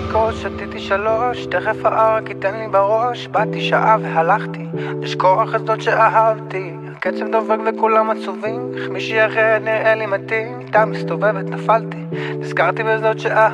כוס, שתיתי 3, תכף הערק ייתן לי בראש. באתי שעה והלכתי, לשכוח את זאת שאהבתי. הקצב דופק וכולם עצובים, איך מישהי אחרת נראה לי מתאים. איתה מסתובבת נפלתי, נזכרתי בזאת שאהבתי.